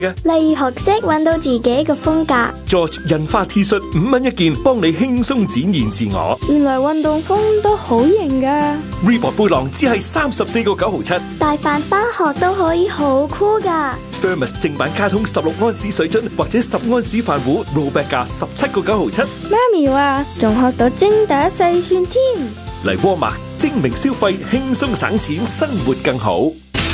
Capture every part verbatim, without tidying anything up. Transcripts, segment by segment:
例如學識揾到自己嘅風格。 George 印花 T 恤五蚊一件，幫你輕鬆展現自我。 原來運動風都好型㗎。 Reebok 背囊只係三十四個九毫七， 帶飯返學都可以好酷㗎。 Thermos 正版卡通十六安士水樽或者十安士飯壺 rollback 價十七個九毫七。 媽咪話仲學到精打細算添。 嚟 Walmart 精明消費，輕鬆省錢，生活更好。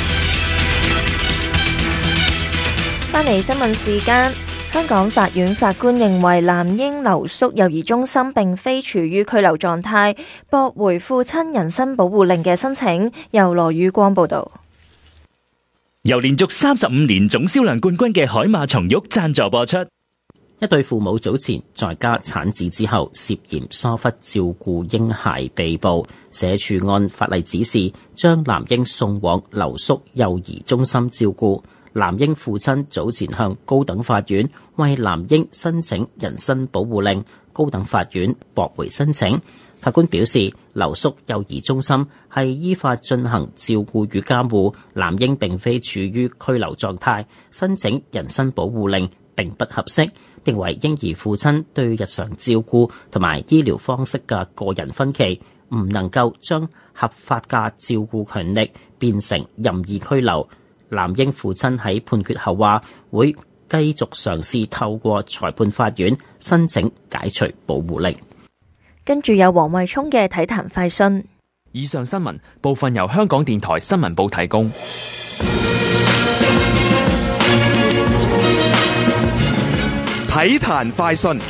翻嚟新聞時間，香港法院法官認為藍英留宿幼兒中心並非處於拘留狀態，駁回父親人身保護令嘅申請。由羅宇光報導。 由連續三十五年總銷量冠軍嘅海馬松郁贊助播出。 一對父母早前在家產子之後涉嫌疏忽照顧嬰孩被捕，社署按法例指示將藍英送往留宿幼兒中心照顧。藍英父親早前向高等法院為藍英申請人身保護令，高等法院駁回申請。法官表示，留宿幼兒中心係依法進行照顧與監護，藍英並非處於拘留狀態，申請人身保護令並不合適，認為嬰兒父親對日常照顧同埋醫療方式嘅個人分歧，唔能夠將合法嘅照顧權力變成任意拘留。藍英父親喺判決後話，會繼續嘗試透過裁判法院申請解除保護令。 跟住有黃慧聰嘅體壇快訊。 以上新聞部分由香港電台新聞部提供。 體壇快訊。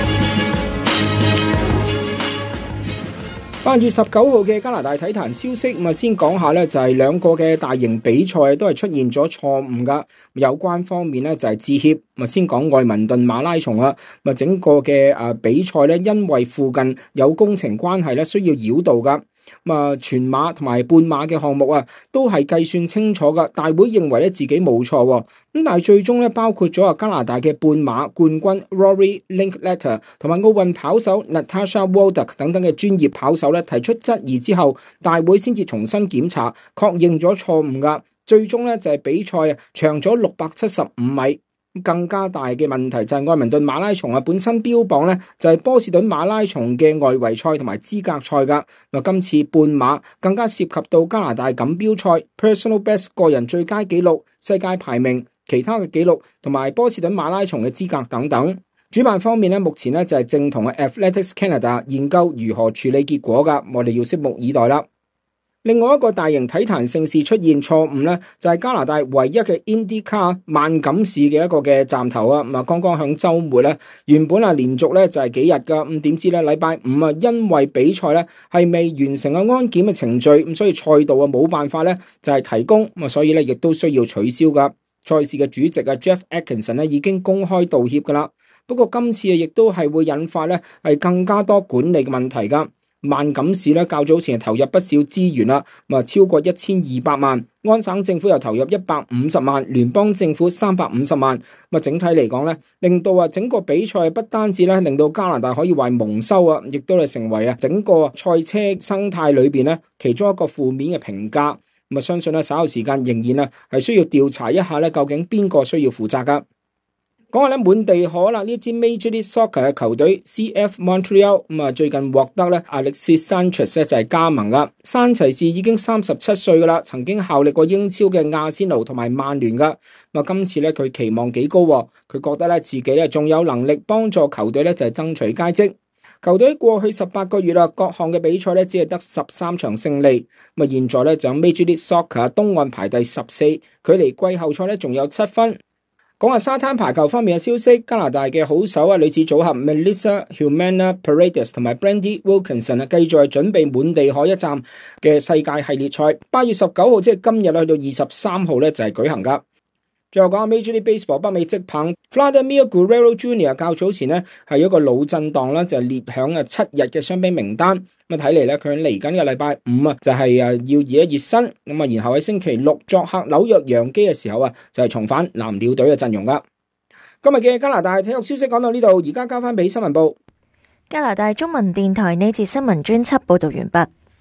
八月十九號嘅加拿大體壇消息，咁啊先講下呢，就係兩個嘅大型比賽都係出現咗錯誤噶，有關方面呢，就係致歉。咁啊先講愛民頓馬拉松啦，咁啊整個嘅誒比賽呢，因為附近有工程關係呢，需要繞道噶。咁啊，全馬同埋半馬嘅項目啊，都係計算清楚噶。大會認為咧自己冇錯，咁但係最終咧，包括咗啊加拿大嘅半馬冠軍 Rory Linkletter 同埋奧運跑手 Natasha Waldock 等等嘅專業跑手咧，提出質疑之後，大會先至重新檢查，確認咗錯誤噶。最終咧就係比賽啊長咗六百七十五米。更加大嘅問題就係愛民頓馬拉松啊，本身標榜咧就係波士頓馬拉松嘅外圍賽同埋資格賽噶。嗱，今次半馬更加涉及到加拿大錦標賽 personal best 個人最佳紀錄、世界排名、其他嘅紀錄同埋波士頓馬拉松嘅資格等等。主辦方面咧，目前咧就係正同 Athletics Canada 研究如何處理結果噶，我哋要拭目以待啦。另外一個大型體壇盛事出現錯誤咧，就係加拿大唯一嘅 IndyCar 萬錦市嘅一個嘅站頭啊，咁啊剛剛響週末咧，原本啊連續咧就係幾日噶，咁點知咧禮拜五啊，因為比賽咧係未完成啊安檢嘅程序，咁所以賽道啊冇辦法咧就係提供，咁啊所以咧亦都需要取消噶。賽事嘅主席啊 Jeff Atkinson 咧已經公開道歉噶啦，不過今次啊亦都係會引發咧係更加多管理嘅問題噶。萬錦市咧較早前係投入不少資源啦，咁啊超過一千二百萬，安省政府又投入一百五十萬，聯邦政府三百五十萬，咁啊整體嚟講咧，令到啊整個比賽不單止咧令到加拿大可以話蒙羞啊，亦都係成為啊整個賽車生態裏邊咧其中一個負面嘅評價。咁啊相信咧稍後時間仍然啊係需要調查一下咧究竟邊個需要負責噶。講下咧滿地可啦，呢支 Major League Soccer 嘅球隊 C F Montreal 咁啊最近獲得咧 Alexis Sanchez 咧就係加盟噶。山齊士已經三十七歲噶啦，曾經效力過英超嘅阿仙奴同埋曼聯噶。咁啊今次咧佢期望幾高，佢覺得咧自己咧仲有能力幫助球隊咧就係爭取佳績。球隊過去十八個月啦，各項嘅比賽咧只係得十三場勝利。咁啊現在咧就 Major League Soccer 東岸排第十四，距離季後賽咧仲有七分。講下沙灘排球方面嘅消息，加拿大嘅好手啊女子組合 Melissa Humana Paredes 同埋 Brandy Wilkinson 啊，繼續係準備滿地可一站嘅世界系列賽，八月十九號即係今日去到二十三號咧就係舉行噶。最後講下 Major League Baseball 北美職棒 Vladimir Guerrero Junior 較早前呢係一個腦震盪啦，就係列響啊七日嘅傷兵名單。咁啊睇嚟咧，佢嚟緊嘅禮拜五啊，就係啊要熱一熱身，咁啊然後喺星期六作客紐約洋基嘅時候啊，就係重返藍鳥隊嘅陣容噶。今日嘅加拿大體育消息講到呢度，而家交翻俾新聞部。 加拿大中文電台呢節新聞專輯報道完畢。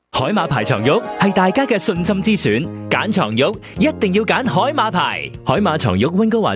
海馬牌床褥係大家嘅信心之選，揀床褥一定要揀海馬牌。海馬床褥溫哥華